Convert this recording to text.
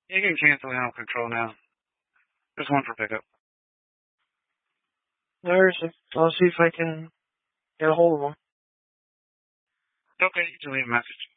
You can cancel animal control now. There's one for pickup. There's I'll see if I can get a hold of them. Okay, you can leave a message.